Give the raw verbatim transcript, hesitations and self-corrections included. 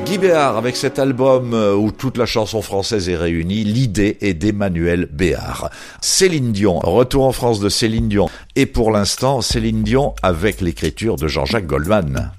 Guy Béard avec cet album où toute la chanson française est réunie. L'idée est d'Emmanuel Béard. Céline Dion, retour en France de Céline Dion. Et pour l'instant, Céline Dion avec l'écriture de Jean-Jacques Goldman.